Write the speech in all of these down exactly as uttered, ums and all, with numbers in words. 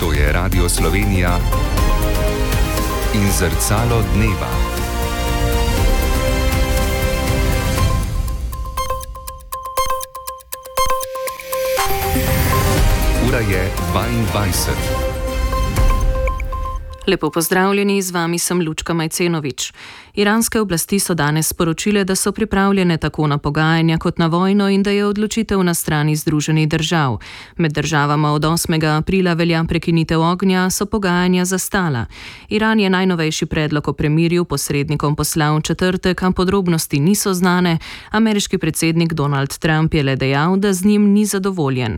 To je Radio Slovenija in Zrcalo dneva. Ura je dvaindvajset. Lepo pozdravljeni, z vami sem Lučka Majcenovič. Iranske oblasti so danes sporočile, da so pripravljene tako na pogajanja kot na vojno in da je odločitev na strani Združenih držav. Med državama od osmega aprila velja prekinitev ognja, so pogajanja zastala. Iran je najnovejši predlog o premirju posrednikom poslal v četrtek, a podrobnosti niso znane. Ameriški predsednik Donald Trump je le dejal, da z njim ni zadovoljen.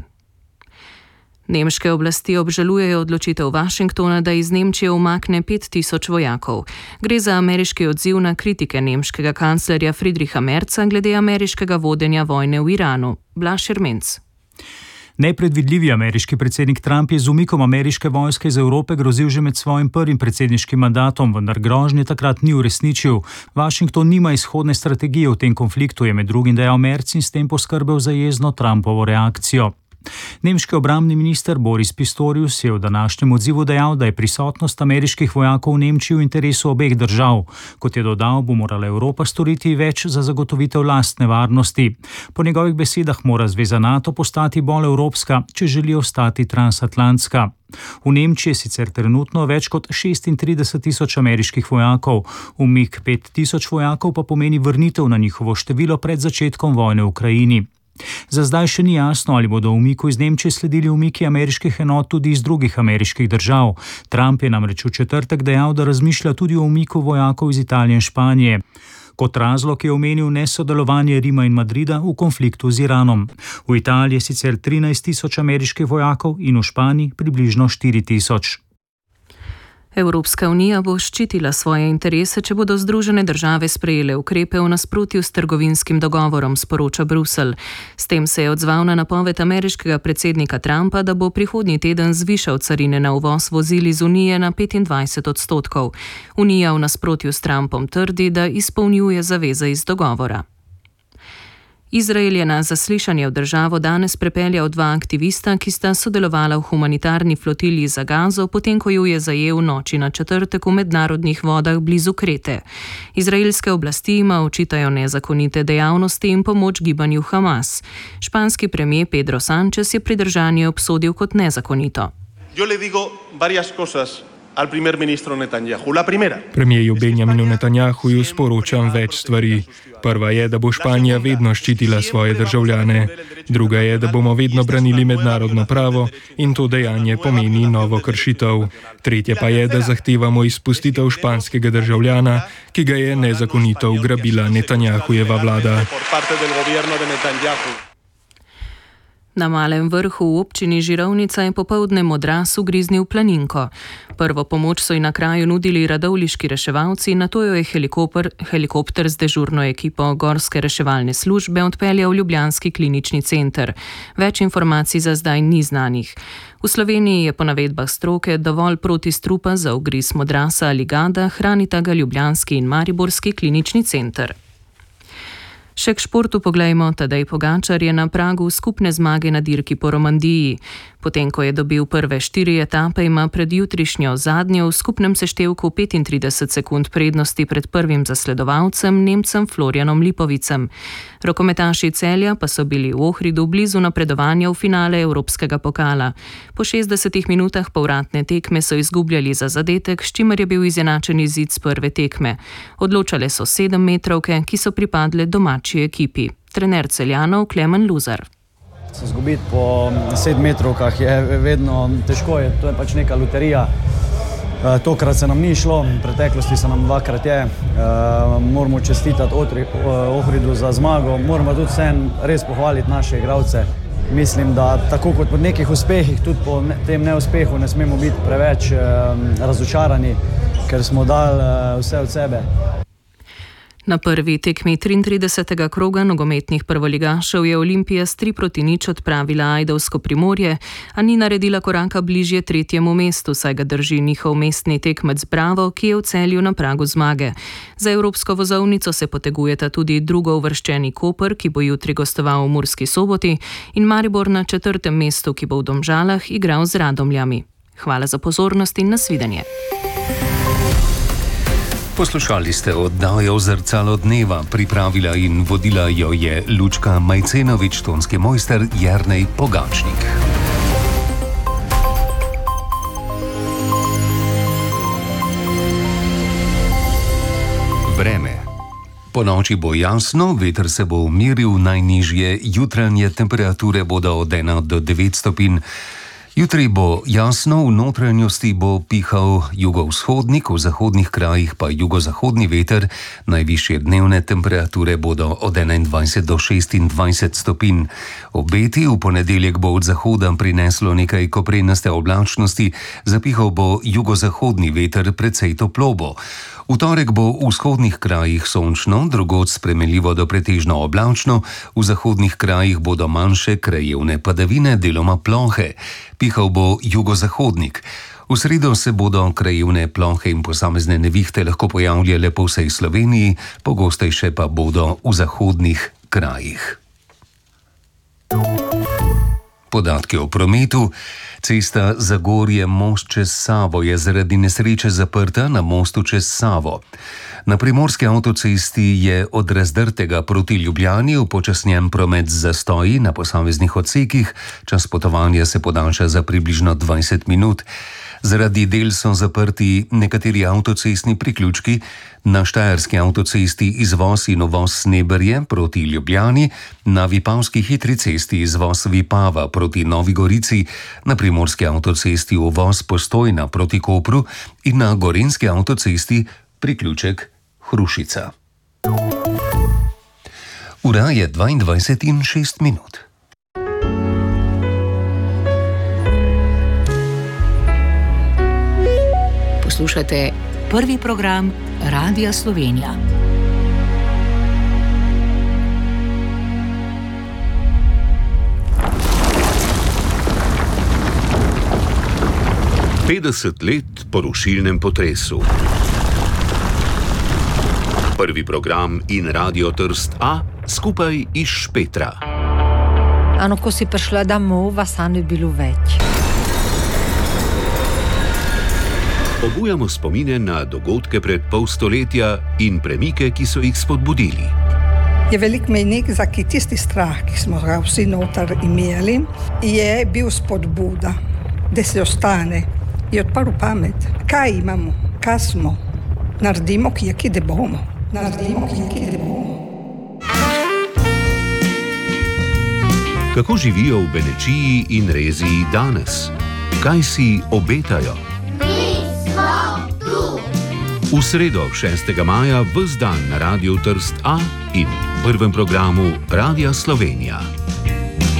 Nemške oblasti obžalujejo odločitev Washingtona, da iz Nemčije umakne pet tisoč vojakov. Gre za ameriški odziv na kritike nemškega kanclerja Friedricha Merza glede ameriškega vodenja vojne v Iranu. Blaž Ermenc. Nepredvidljivi ameriški predsednik Trump je z umikom ameriške vojske iz Evrope grozil že med svojim prvim predsedniškim mandatom, vendar grožnje takrat ni uresničil. Washington nima izhodne strategije v tem konfliktu, je med drugim dejal Merz in s tem poskrbel za jezno Trumpovo reakcijo. Nemški obrambni minister Boris Pistorius je v današnjem odzivu dejal, da je prisotnost ameriških vojakov v Nemčiji v interesu obeh držav. Kot je dodal, bo morala Evropa storiti več za zagotovitev lastne varnosti. Po njegovih besedah mora zveza NATO postati bolj evropska, če želi ostati transatlantska. V Nemčiji je sicer trenutno več kot šestintrideset tisoč ameriških vojakov, umik pet tisoč vojakov pa pomeni vrnitev na njihovo število pred začetkom vojne v Ukrajini. Za zdaj še ni jasno, ali bodo umiku iz Nemčije sledili umiki ameriških enot tudi iz drugih ameriških držav. Trump je namreč v četrtek dejal, da razmišlja tudi o umiku vojakov iz Italije in Španije. Kot razlog je omenil nesodelovanje Rima in Madrida v konfliktu z Iranom. V Italiji je sicer trinajst tisoč ameriških vojakov in v Španiji približno štiri tisoč. Evropska unija bo ščitila svoje interese, če bodo Združene države sprejele ukrepe v nasprotju s trgovinskim dogovorom, sporoča Bruselj. S tem se je odzval na napoved ameriškega predsednika Trumpa, da bo prihodnji teden zvišal carine na uvoz vozil iz Unije na petindvajset odstotkov. Unija v nasprotju s Trumpom trdi, da izpolnjuje zaveze iz dogovora. Izrael je na zaslišanje v državo danes prepeljal dva aktivista, ki sta sodelovala v humanitarni flotilji za Gazo, potem ko ju je zajel noči na četrtek v mednarodnih vodah blizu Krete. Izraelske oblasti ima očitajo nezakonite dejavnosti in pomoč gibanju Hamas. Španski premier Pedro Sánchez je pridržanje obsodil kot nezakonito. Yo le digo varias cosas al primer ministro Netanyahu. La primera. Premierju Benjaminu Netanjahuju sporočam več stvari. Prva je, da bo Španija vedno ščitila svoje državljane. Druga je, da bomo vedno branili mednarodno pravo in to dejanje pomeni novo kršitev. Tretje pa je, da zahtevamo izpustitev španskega državljana, ki ga je nezakonito ugrabila Netanjahujeva vlada. Na Malem Vrhu v občini Žirovnica je popoldne modras ugriznil planinko. Prvo pomoč so ji na kraju nudili radovljiški reševalci, nato jo je helikopter, helikopter z dežurno ekipo gorske reševalne službe odpeljal v ljubljanski klinični center. Več informacij za zdaj ni znanih. V Sloveniji je po navedbah stroke dovolj protistrupa za ugriz modrasa ali gada, hranita ga ljubljanski in mariborski klinični center. Še k športu poglejmo, Tadej Pogačar je na pragu skupne zmage na dirki po Romandiji. Potem, ko je dobil prve štiri etape, ima pred jutrišnjo zadnjo v skupnem seštevku petintrideset sekund prednosti pred prvim zasledovalcem, Nemcem Florianom Lipovicem. Rokometaši Celja pa so bili v Ohridu blizu napredovanja v finale Evropskega pokala. Po šestdesetih minutah povratne tekme so izgubljali za zadetek, s čimer je bil izenačen izid z prve tekme. Odločale so sedemmetrovke, ki so pripadle domači ekipi. Trener Celjanov Klemen Luzar. Zgubiti po sedemmetrovkah je vedno težko, je, to je pač neka loterija. E, tokrat se nam ni šlo, v preteklosti se nam dvakrat je. E, moramo čestitati Ohridu za zmago, moramo tudi vsem res pohvaliti naše igralce. Mislim, da tako kot po nekih uspehih, tudi po tem neuspehu ne smemo biti preveč e, razočarani, ker smo dali e, vse od sebe. Na prvi tekmi triintridesetega kroga nogometnih prvoligašev je Olimpija s tri proti nič odpravila ajdovsko Primorje, a ni naredila koraka bližje tretjemu mestu, saj ga drži njihov mestni tekmec Bravo, ki je v Celju na pragu zmage. Za evropsko vozovnico se potegujeta tudi drugouvrščeni Koper, ki bo jutri gostoval v Murski Soboti, in Maribor na četrtem mestu, ki bo v Domžalah igral z Radomljami. Hvala za pozornost in nasvidenje. Poslušali ste oddajo Zrcalo dneva, pripravila in vodila jo je Lučka Majcenovič, tonski mojster Jernej Pogačnik. Vreme. Po noči bo jasno, veter se bo umiril, najnižje jutranje temperature bodo od ena do devet stopinj. Jutri bo jasno, v notranjosti bo pihal jugovzhodnik, v zahodnih krajih pa jugozahodni veter, najvišje dnevne temperature bodo od enaindvajset do šestindvajset stopinj. Obeti v ponedeljek bo od zahoda prineslo nekaj koprenaste oblačnosti, zapihal bo jugozahodni veter, precej toplo bo. V torek bo v vzhodnih krajih sončno, drugod spremenljivo do pretežno oblačno, v zahodnih krajih bodo manjše krajevne padavine, deloma plohe. Pihal bo jugozahodnik. V sredo se bodo krajevne plohe in posamezne nevihte lahko pojavljale po vsej Sloveniji, pogostejše pa bodo v zahodnih krajih. Podatki o prometu. Cesta Zagorje-Most čez Savo je zaradi nesreče zaprta na mostu čez Savo. Na primorski avtocesti je od Razdrtega proti Ljubljani upočasnjen promet z zastoji na posameznih odsekih, čas potovanja se podaljša za približno dvajset minut. Zaradi del so zaprti nekateri avtocestni priključki, na štajerski avtocesti izvoz in uvoz Sneberje proti Ljubljani, na vipavski hitri cesti izvoz Vipava proti Novi Gorici, na primorski avtocesti uvoz Postojna proti Kopru in na gorenjski avtocesti priključek Hrušica. Ura je dvaindvajset in šest minut. Poslušate prvi program Radia Slovenija. petdeset let po rušilnem potresu. Prvi program in Radio Trst A skupaj iz Špetra. Ano, ko si prišla domov, vas ni bilo več. Obujamo spomine na dogodke pred pol stoletja in premike, ki so jih spodbudili. Je velik mejnik, za ki tisti strah, ki smo ga vsi noter imeli, je bil spodbuda, da se ostane. Je odprl pamet. Kaj imamo? Kaj smo? Naredimo, kje da bomo. Naredimo, kje da bomo. Kako živijo v Benečiji in Reziji danes? Kaj si obetajo? V sredo šestega maja ves dan na Radiu Trst A in prvem programu Radia Slovenija.